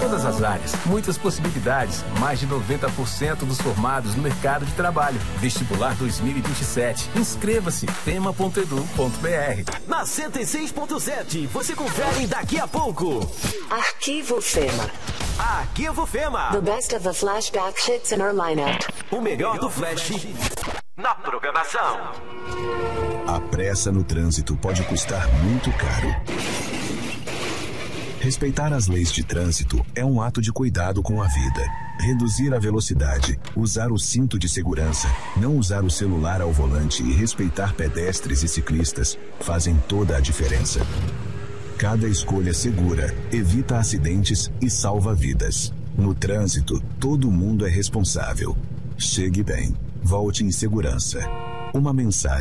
todas as áreas, muitas possibilidades, mais de 90% dos formados no mercado de trabalho. Vestibular 2027. Inscreva-se, tema.edu.br. Na 106.7, você confere daqui a pouco. Arquivo Fema. Arquivo Fema. The best of the flashback hits in our lineup. O melhor do Flash na programação. A pressa no trânsito pode custar muito caro. Respeitar as leis de trânsito é um ato de cuidado com a vida. Reduzir a velocidade, usar o cinto de segurança, não usar o celular ao volante e respeitar pedestres e ciclistas fazem toda a diferença. Cada escolha segura evita acidentes e salva vidas. No trânsito, todo mundo é responsável. Chegue bem. Volte em segurança. Uma mensagem.